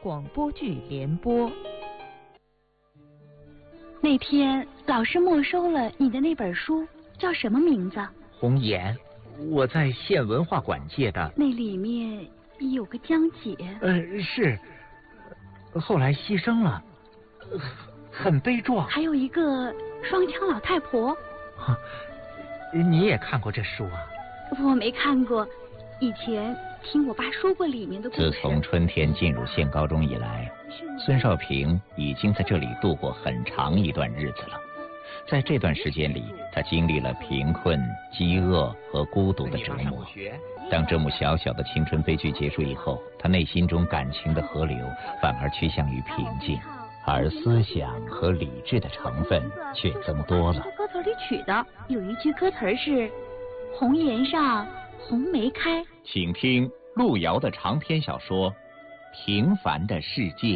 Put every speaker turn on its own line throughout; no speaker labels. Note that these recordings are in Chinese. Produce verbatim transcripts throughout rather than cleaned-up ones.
广播剧联播。
那天老师没收了你的那本书，叫什么名字？
红颜，我在县文化馆借的。
那里面有个江姐。
呃，是，后来牺牲了，很悲壮。
还有一个双枪老太婆。
你也看过这书啊？
我没看过，以前听我爸说过里面的故事。
自从春天进入县高中以来，孙少平已经在这里度过很长一段日子了。在这段时间里，他经历了贫困、饥饿和孤独的折磨。当这幕小小的青春悲剧结束以后，他内心中感情的河流反而趋向于平静，而思想和理智的成分却增多了。
歌词里取的有一句歌词是“红颜上红梅开”。
请听路遥的长篇小说《平凡的世界》。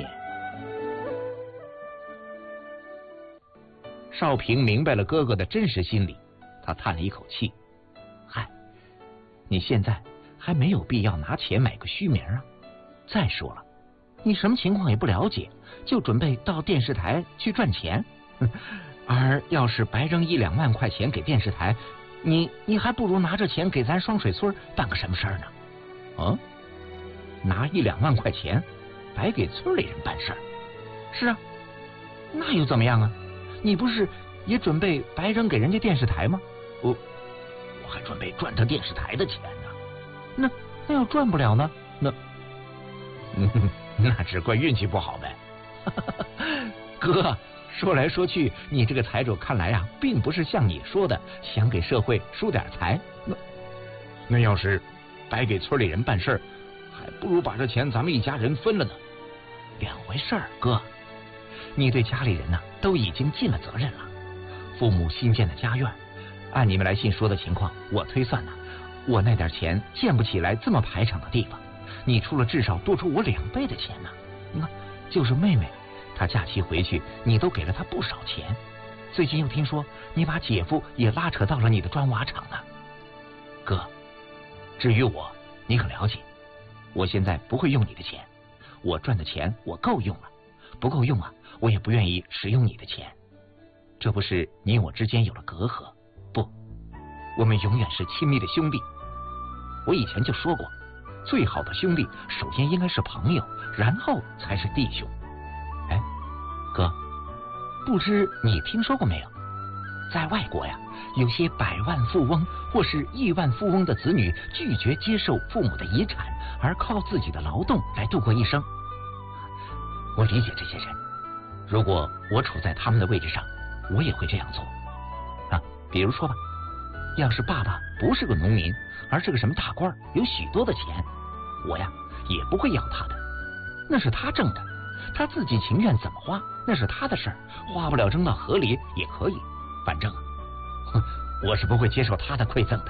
少平明白了哥哥的真实心理，他叹了一口气：“嗨，你现在还没有必要拿钱买个虚名啊！再说了，你什么情况也不了解，就准备到电视台去赚钱。而要是白扔一两万块钱给电视台，你你还不如拿着钱给咱双水村办个什么事儿呢？啊，拿一两万块钱白给村里人办事儿？是啊，那又怎么样啊？你不是也准备白扔给人家电视台吗？我我还准备赚他电视台的钱呢。那那要赚不了呢？那嗯，那只怪运气不好呗。哥，说来说去，你这个财主看来啊，并不是像你说的想给社会输点财。那那要是白给村里人办事儿，还不如把这钱咱们一家人分了呢。两回事儿，哥。你对家里人呢、啊、都已经尽了责任了。父母新建的家院，按你们来信说的情况，我推算呢，我那点钱建不起来这么排场的地方。你出了至少多出我两倍的钱呢。你看，就是妹妹，她假期回去，你都给了她不少钱。最近又听说你把姐夫也拉扯到了你的砖瓦厂呢。哥，至于我，你可了解，我现在不会用你的钱，我赚的钱我够用了，不够用啊，我也不愿意使用你的钱。这不是你我之间有了隔阂，不，我们永远是亲密的兄弟。我以前就说过，最好的兄弟首先应该是朋友，然后才是弟兄。哎，哥，不知你听说过没有，在外国呀，有些百万富翁或是亿万富翁的子女拒绝接受父母的遗产，而靠自己的劳动来度过一生。我理解这些人，如果我处在他们的位置上，我也会这样做啊。比如说吧，要是爸爸不是个农民，而是个什么大官，有许多的钱，我呀也不会要他的，那是他挣的，他自己情愿怎么花那是他的事儿，花不了扔到河里也可以，反正哼，我是不会接受他的馈赠的。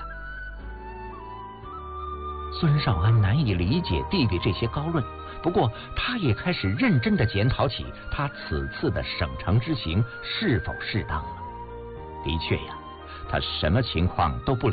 孙少安难以理解弟弟这些高论，不过他也开始认真的检讨起他此次的省城之行是否适当了。的确呀，他什么情况都不